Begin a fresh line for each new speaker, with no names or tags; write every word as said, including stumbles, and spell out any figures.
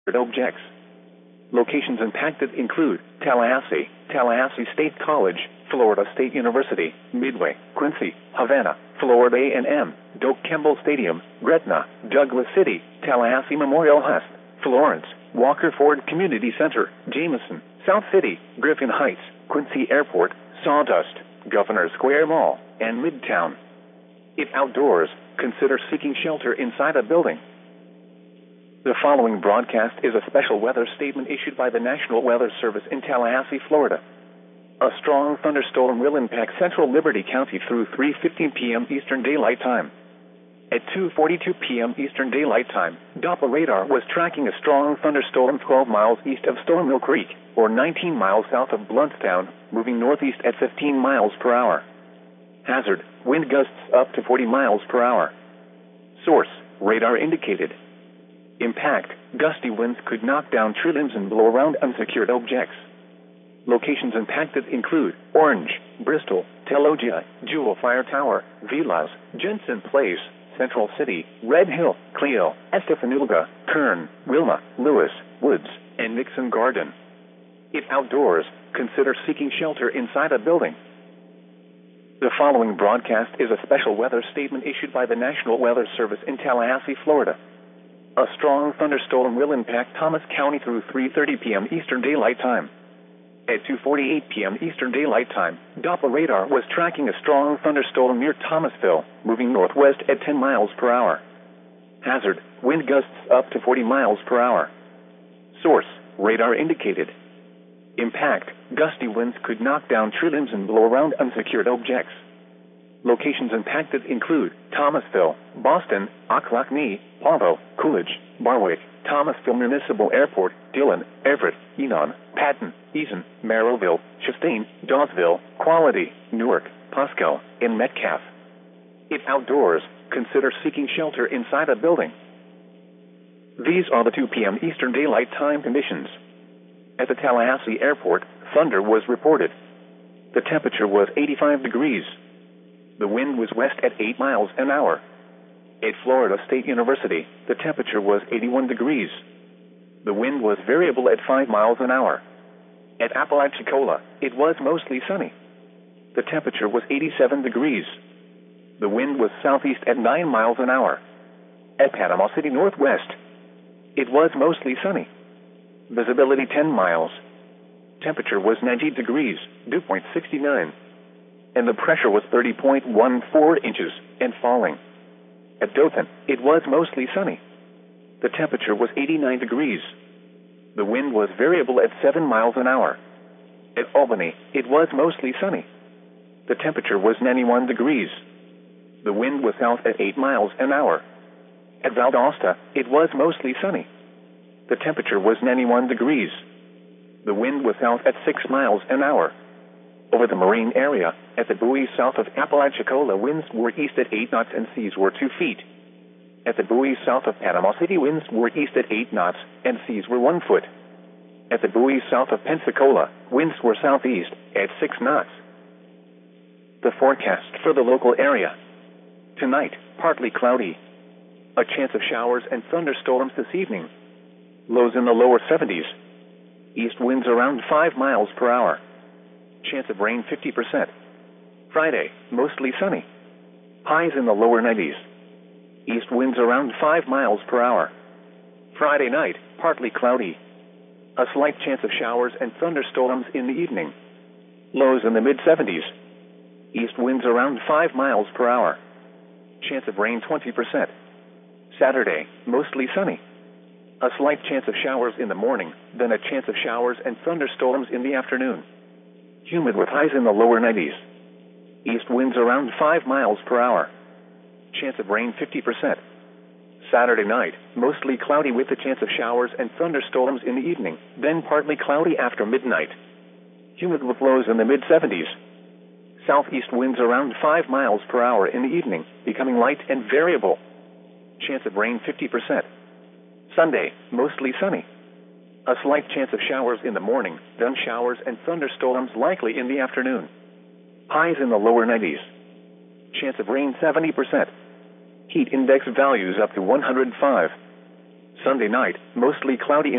objects. Locations impacted include Tallahassee, Tallahassee State College, Florida State University, Midway, Quincy, Havana, Florida A and M, Doak Campbell Stadium, Gretna, Douglas City, Tallahassee Memorial Hust, Florence, Walker Ford Community Center, Jameson, South City, Griffin Heights, Quincy Airport, Sawdust, Governor Square Mall, and Midtown. If outdoors, consider seeking shelter inside a building. The following broadcast is a special weather statement issued by the National Weather Service in Tallahassee, Florida. A strong thunderstorm will impact central Liberty County through three fifteen p.m. Eastern Daylight Time. At two forty-two p.m. Eastern Daylight Time, Doppler radar was tracking a strong thunderstorm twelve miles east of Storm Mill Creek, or nineteen miles south of Bluntstown, moving northeast at fifteen miles per hour. Hazard, wind gusts up to forty miles per hour. Source, radar indicated. Impact, gusty winds could knock down tree limbs and blow around unsecured objects. Locations impacted include Orange, Bristol, Telogia, Jewel Fire Tower, Villas, Jensen Place, Central City, Red Hill, Clio, Estefanulga, Kern, Wilma, Lewis, Woods, and Nixon Garden. If outdoors, consider seeking shelter inside a building. The following broadcast is a special weather statement issued by the National Weather Service in Tallahassee, Florida. A strong thunderstorm will impact Thomas County through three thirty p.m. Eastern Daylight Time. At two forty-eight p.m. Eastern Daylight Time, Doppler radar was tracking a strong thunderstorm near Thomasville, moving northwest at ten miles per hour. Hazard, wind gusts up to forty miles per hour. Source, radar indicated. Impact, gusty winds could knock down tree limbs and blow around unsecured objects. Locations impacted include Thomasville, Boston, Ocklacknee, Pavo, Coolidge, Barwick, Thomasville Municipal Airport, Dillon, Everett, Enon, Patton, Eason, Merrillville, Chastain, Dawesville, Quality, Newark, Pasco, and Metcalf. If outdoors, consider seeking shelter inside a building. These are the two p.m. Eastern Daylight Time conditions. At the Tallahassee Airport, thunder was reported. The temperature was eighty-five degrees. The wind was west at eight miles an hour. At Florida State University, the temperature was eighty-one degrees. The wind was variable at five miles an hour. At Apalachicola, it was mostly sunny. The temperature was eighty-seven degrees. The wind was southeast at nine miles an hour. At Panama City Northwest, it was mostly sunny. Visibility ten miles. Temperature was ninety degrees, dew point sixty-nine. And the pressure was thirty point one four inches and falling. At Dothan, it was mostly sunny. The temperature was eighty-nine degrees. The wind was variable at seven miles an hour. At Albany, it was mostly sunny. The temperature was ninety-one degrees. The wind was south at eight miles an hour. At Valdosta, it was mostly sunny. The temperature was ninety-one degrees. The wind was south at six miles an hour. Over the marine area, at the buoy south of Apalachicola, winds were east at eight knots and seas were two feet. At the buoy south of Panama City, winds were east at eight knots and seas were one foot. At the buoy south of Pensacola, winds were southeast at six knots. The forecast for the local area. Tonight, partly cloudy. A chance of showers and thunderstorms this evening. Lows in the lower seventies. East winds around five miles per hour. Chance of rain fifty percent. Friday, mostly sunny. Highs in the lower nineties. East winds around five miles per hour. Friday night, partly cloudy. A slight chance of showers and thunderstorms in the evening. Lows in the mid seventies. East winds around five miles per hour. Chance of rain twenty percent. Saturday, mostly sunny. A slight chance of showers in the morning, then a chance of showers and thunderstorms in the afternoon. Humid with highs in the lower nineties. East winds around five miles per hour. Chance of rain fifty percent. Saturday night, mostly cloudy with a chance of showers and thunderstorms in the evening, then partly cloudy after midnight. Humid with lows in the mid seventies. Southeast winds around five miles per hour in the evening, becoming light and variable. Chance of rain fifty percent. Sunday, mostly sunny. A slight chance of showers in the morning, then showers and thunderstorms likely in the afternoon. Highs in the lower nineties. Chance of rain seventy percent. Heat index values up to one hundred five. Sunday night, mostly cloudy.